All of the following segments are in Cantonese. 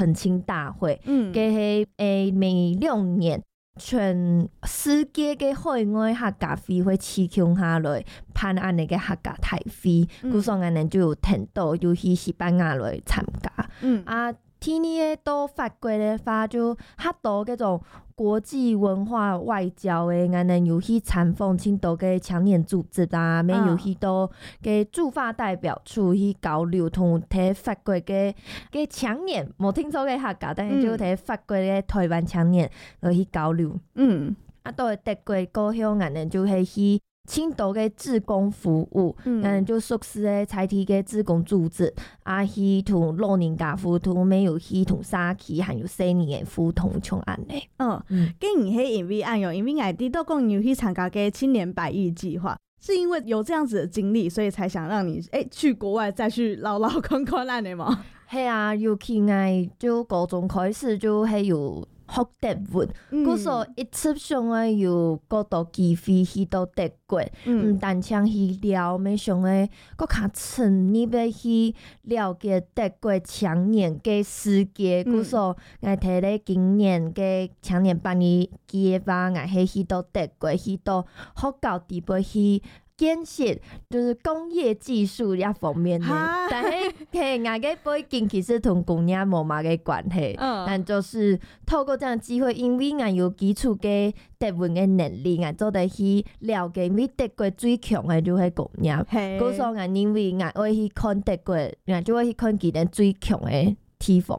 澄清大会，佢係每2年全世界嘅海外客家會會持強下來判案嘅客家大會，故所以呢就有聽到有去西班牙來參加。天呢都法國嘅話就較多嗰種國際文化外交嘅，我哋有去參訪青島嘅青年組織啊，免有去到嘅駐法代表處去交流，同睇法國嘅青年，冇聽說嘅客家，但係就睇法國嘅台灣青年去交流。到係德國高雄，我哋就係去青島嘅志工服務，就屬是嘅採體嘅志工組織，去同老人家互動，沒有去同社區還有青年嘅互動像安尼。 既然係因為按因為我知道講你有去參加嘅青年百億計劃，是因為有這樣子的經歷，所以才想讓你去國外再去撈撈看看安尼嘛？ 係啊，尤其我就高中開始就係有學德文，故所一直想要有嗰度機會去到德國，唔單槍去了，咪想要更加深入的去了解德國青年嘅世界。故所我睇咧今年嘅青年百億計劃，我係去到德國，去到學校地步去建設，就是工業技術一方面的，但係我嘅背景其實同工業冇乜嘅關係，但就是透過這樣的機會，因為我有基礎嘅德文嘅能力，我做得去了解，因為德國最強嘅就係工業，故所我因為我會去看德國，我就會去看佢哋最強嘅地方。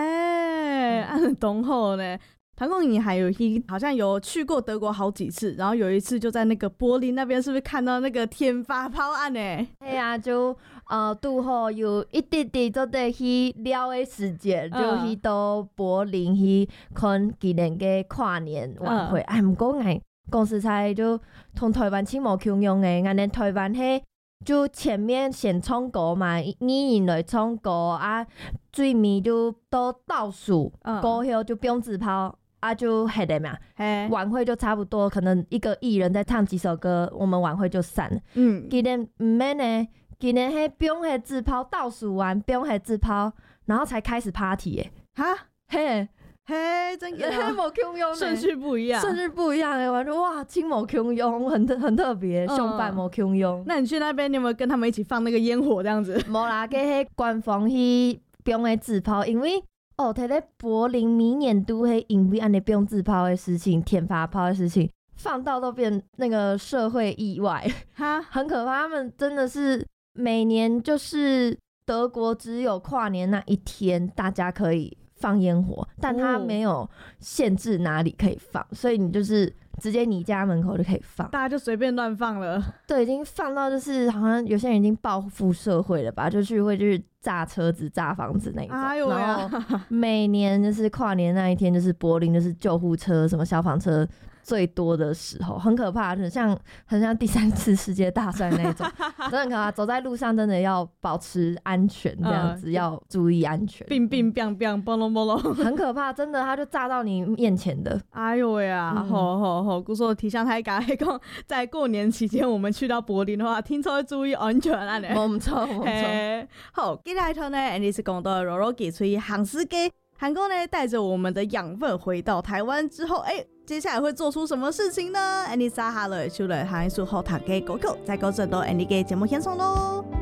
懂好呢。唐公你還有好像有去過德國好幾次，然後有一次就在那個柏林那邊，是不是看到那個天發炮案呢？ 係啊，就拄好有一點點做得去了的時間，就去到柏林去看今年嘅跨年晚會。唔過我講實在就同台灣似無共樣嘅，我哋台灣係就前面先唱歌嘛，藝人來唱歌最尾就到倒數過後就不用自拋。就係的嘛，晚會就差不多，可能一個藝人在唱幾首歌，我們晚會就散了。今年唔免呢，今年係不用係自拋，倒數完不用係自拋，然後才開始 party 誒。 真嘅， 冇共用， 順序不一樣， 我說哇，真冇共用，很特別，上班冇共用。 那你去那邊，你有冇跟他們一起放那個煙火這樣子？ 冇啦，佢係官方去不用係自拋，因為睇咧柏林每年都會因為安尼不用自拋的事情、天發炮的事情，放到都變那個社會意外，很可怕。他們真的是每年就是德國只有跨年那一天大家可以放煙火，但他沒有限制哪裡可以放，所以你就是直接你家門口就可以放， 大家就隨便亂放了。 對，已經放到就是好像有些人已經報復社會了吧，就是會就是炸車子、炸房子那一種。然後每年就是跨年那一天，就是柏林就是救護車、什麼消防車最多的時候，很可怕，很像第3次世界大戰那種，真的很可怕。走在路上真的要保持安全，這樣子要注意安全。 冰冰冰冰，嘣隆嘣隆， 很可怕，真的，它就炸到你面前的。 哎呦喂啊！好，故說提倡大家講，在過年期間我們去到柏林的話，聽說要注意安全啊！ 冇錯。 好，接下來頭呢 ，Andy 是講到柔柔給出去航司機，韓國呢帶着我們的養分回到台灣之後，接下來會做出什麼事情呢？Andy 撒下來出來行一首好聽嘅歌曲，再告訴到 Andy 嘅節目輕鬆咯。